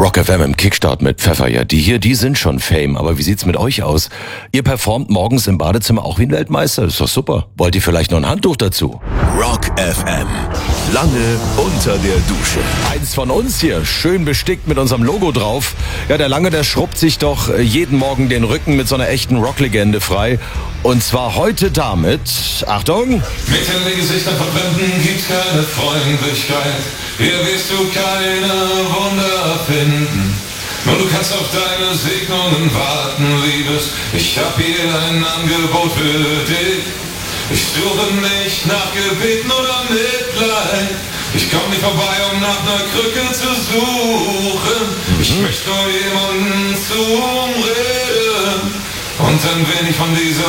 Rock FM im Kickstart mit Pfeffer. Ja, die sind schon Fame. Aber wie sieht's mit euch aus? Ihr performt morgens im Badezimmer auch wie ein Weltmeister. Das ist doch super. Wollt ihr vielleicht noch ein Handtuch dazu? Rock FM. Lange unter der Dusche. Eins von uns hier, schön bestickt mit unserem Logo drauf. Ja, der Lange, der schrubbt sich doch jeden Morgen den Rücken mit so einer echten Rocklegende frei. Und zwar heute damit, Achtung! Mit den Gesichtern von Fremden gibt's keine Freundlichkeit. Hier wirst du keine Wunder finden. Nur du kannst auf deine Segnungen warten, Liebes. Ich hab hier ein Angebot für dich. Ich suche nicht nach Gebeten oder Mitleid. Ich komm nicht vorbei, um nach einer Krücke zu suchen. Ich möchte nur jemanden zum Reden. Und ein wenig von dieser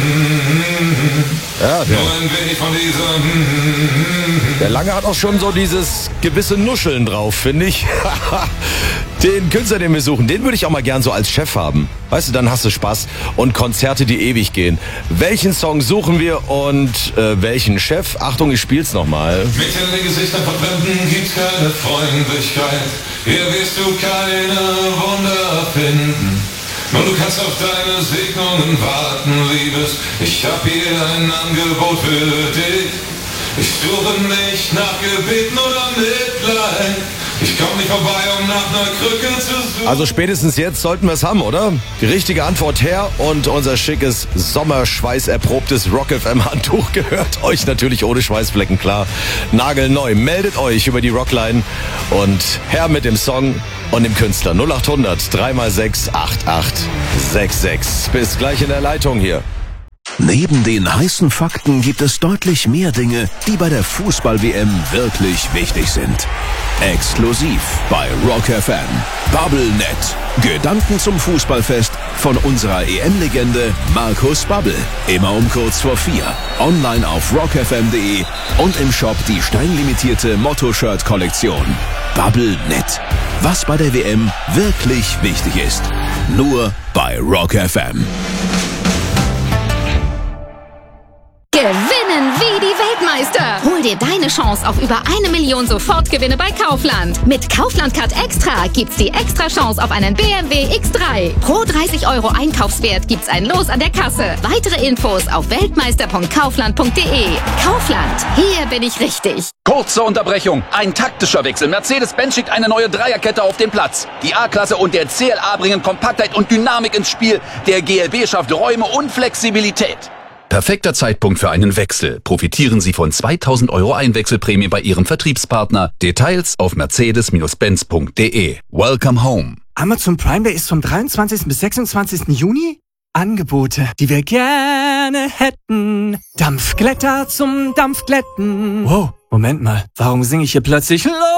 nur ein wenig von dieser Der Lange hat auch schon so dieses gewisse Nuscheln drauf, finde ich. Den Künstler, den wir suchen, den würde ich auch mal gern so als Chef haben. Weißt du, dann hast du Spaß und Konzerte, die ewig gehen. Welchen Song suchen wir und welchen Chef? Achtung, ich spiel's nochmal. Mit den Gesichtern von Fremden gibt's keine Freundlichkeit. Hier wirst du keine Wunder finden. Nur du kannst auf deine Segnungen warten, Liebes. Ich hab hier ein Angebot für dich. Ich suche nicht nach Gebeten oder Mitleid. Ich komm nicht vorbei, um nach einer Krücke zu suchen. Also spätestens jetzt sollten wir es haben, oder? Die richtige Antwort her und unser schickes, sommerschweißerprobtes Rock-FM-Handtuch gehört euch natürlich ohne Schweißflecken, klar. Nagelneu. Meldet euch über die Rockline und her mit dem Song und dem Künstler 0800 3x6 8866. Bis gleich in der Leitung hier. Neben den heißen Fakten gibt es deutlich mehr Dinge, die bei der Fußball-WM wirklich wichtig sind. Exklusiv bei Rock FM. BubbleNet. Gedanken zum Fußballfest von unserer EM-Legende Markus Babbel. Immer um kurz vor 4. Online auf rockfm.de und im Shop die steinlimitierte Motto-Shirt-Kollektion. BubbleNet. Was bei der WM wirklich wichtig ist. Nur bei Rock FM. Gewinnen wie die Weltmeister. Hol dir deine Chance auf über 1 Million Sofortgewinne bei Kaufland. Mit Kaufland Card Extra gibt's die extra Chance auf einen BMW X3. Pro 30 € Einkaufswert gibt's ein Los an der Kasse. Weitere Infos auf weltmeister.kaufland.de. Kaufland, hier bin ich richtig. Kurze Unterbrechung. Ein taktischer Wechsel. Mercedes-Benz schickt eine neue Dreierkette auf den Platz. Die A-Klasse und der CLA bringen Kompaktheit und Dynamik ins Spiel. Der GLB schafft Räume und Flexibilität. Perfekter Zeitpunkt für einen Wechsel. Profitieren Sie von 2.000 € Einwechselprämie bei Ihrem Vertriebspartner. Details auf mercedes-benz.de. Welcome home. Amazon Prime Day ist vom 23. bis 26. Juni. Angebote, die wir gerne hätten. Dampfglätter zum Dampfglätten. Wow, Moment mal. Warum singe ich hier plötzlich